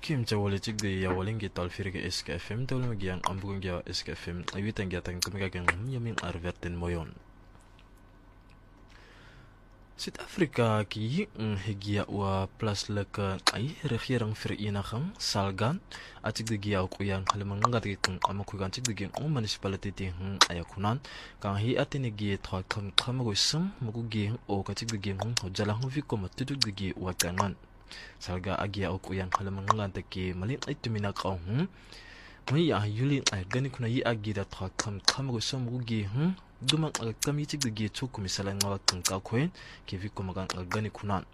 Kim Jawalichik the Yawalingi Talfirga SKFM, Tolmagian, Ambugia SKFM, Avitan Gatan Kumigan, Yamin Arverten Moyon. South Africa ki higia wa plus leka ai regering vereniging Salgan atik de gia ku yang halemangat ki amakugan tik de municipality ayakunan kan hi atene gi thwa kham go sum mugu gi o ka tik de gi jala hu ko matudu de gi wa kangan Salga agia ku yang halemangat ki malin aitumina ka Mui ya yuli ay gani kuna yi agi da thwa kham go sum mugu gi Duman kami cik de gitu ku misalnya ngawat tengkau koin kivi ku makan gani kunan.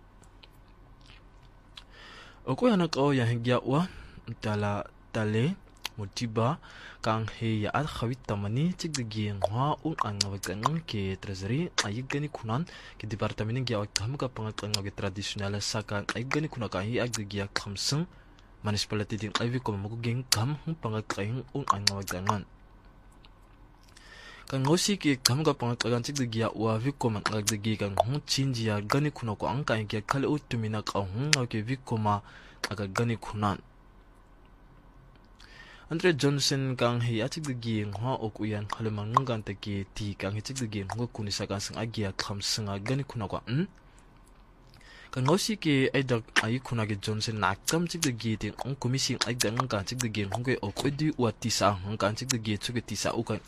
Aku anak kau yang hingga wa tala tale mutiba kang he ya al khawit tamani cik de gi ngwa ngawat kanang ke treasury ay gani kunan ke departemen gi awak kam ka pangat ngawat tradisional saka ay gani kuna ka hi ag de gi khamsung municipality ding ay vi ko maguging kam pangat kaing ngawat kangan. Kan ngosi ki kamga pangagan cik de gia wa viko man ag de gi kan chinji ya gani kuna ko ang kan ki kale utumina ka ke viko ma aga gani kunan Andre Johnson kang hi cik de gi ngwa ok uyan haleman ngan te ki ti kang cik de gi ngo kunisa kan sang agia kham sanga gani kuna ko kan ngosi ki ai dak ai kuna ge Johnson na kam cik de gi ting ong komisi ai dang kan cik de gi ngwe ok edi wati sa kan cik de gi chuge ti sa ukan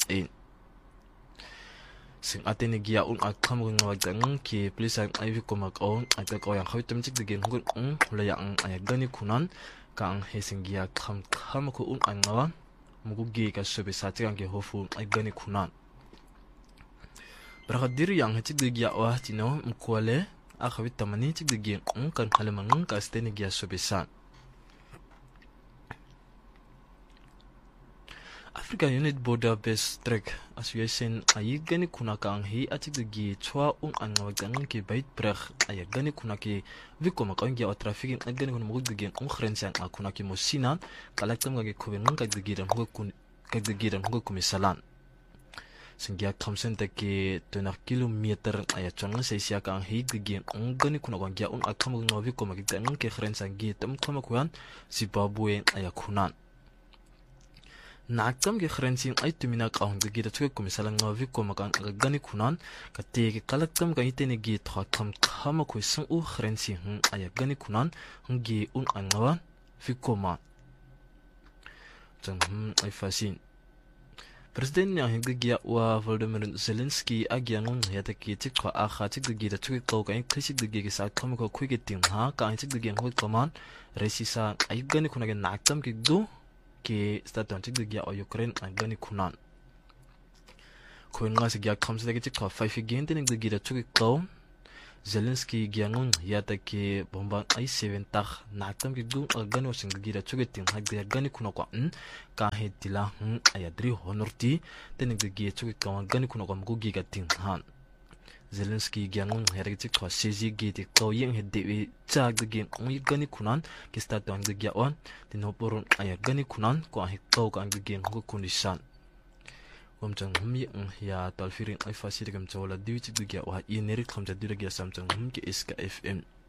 Sing atene gia akam ngawag dang ki please ay vi ko mag-on at ko yang hawitum cik de gen ngun layang ay gani kunan kang hesing gia kam ko ngawa mugugi ka sobe sa cik ang ki hofu ay gani kunan Brakhadir yang cik de gia wa tino mkwale akhawit tamani cik de gen kan halamangang ka stene gia sobe sa Africa Unit Border Based Track Association ay gani kuna kang hi atik de gi chwa an ngawag ki bait brek ay gani kuna ki viko makang gi traffic ay gani kuna mugud gi khrensan akuna ki mosinan kalaktam ga gi kuben ng kag de gi ram hukun kumisalan singya khamsen te ki 2 kilometer ay chang sa siya kang hi gi gani kuna kang gi akam ng viko makig ng ki khrensan gi tam kuan Zimbabwe ay kunan Nakam ge khrensin ay tumina kaung de gi da chuke kumisalang ngawi ko makan gani kunan kate ge kalaktam ga itene gi thwa kham ko sang u khrensin ay gani kunan gi angawa fikoma jang ay fasin President yang hingga gia wa Volodymyr Zelensky agiangon yata ki tikwa akha tik gi da chuke ko ga krisik de gi sa kham ko khuge ting ha ka tik de gi hol command resisa ay gani kunage nakam ki do ki statan cik de gia o Ukraine ang gani kunan ko nga se gia khamse de cik 5 gen de gi da chuki ko Zelensky giangon yata ki bomba ai 7 tak nakam ki gung gani o sing gi da chuki tin ha de gani kuna ko ka he tila ayadri honorti de gi chuki ko gani kuna ko mu gi ga tin han Zelensky giangon herek cik ko sezi gi de ko yeng he de chag de gen ong gani kunan ki statan de gia on tin hoporun ay gani kunan ko ay ko ang gen ko kunisan Wamchang ya talfirin ay fasir gam chawla diwi cik de gia wa inerik khamja dira gia samchang ki SKFM